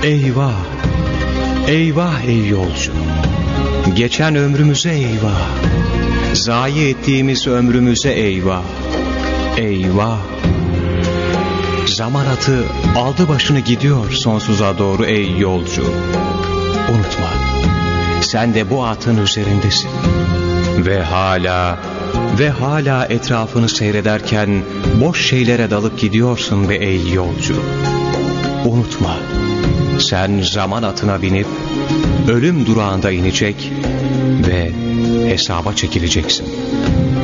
Eyvah, eyvah ey yolcu. Geçen ömrümüze eyvah. Zayi ettiğimiz ömrümüze eyvah. Eyvah. Zaman atı aldı başını gidiyor sonsuza doğru ey yolcu. Unutma, sen de bu atın üzerindesin. Ve hala etrafını seyrederken boş şeylere dalıp gidiyorsun be ey yolcu. Unutma, sen zaman atına binip ölüm durağında inecek ve hesaba çekileceksin.